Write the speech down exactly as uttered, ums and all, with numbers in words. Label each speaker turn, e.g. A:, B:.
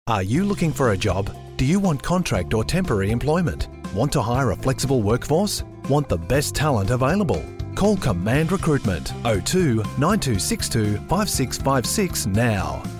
A: Are you looking for a job? Do you want contract or temporary employment? Want to hire a flexible workforce? Want the best talent available? Call Command Recruitment oh two nine two six two five six five six now.